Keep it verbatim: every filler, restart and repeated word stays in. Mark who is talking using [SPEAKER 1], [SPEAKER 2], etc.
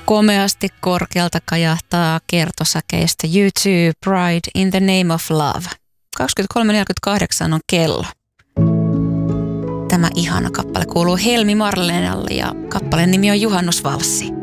[SPEAKER 1] Komeasti korkealta kajahtaa kertosäkeistä U two, Pride in the Name of Love. kaksikymmentäkolme neljäkymmentäkahdeksan on kello. Tämä ihana kappale kuuluu Helmi Marlenalle ja kappaleen nimi on Juhannusvalssi.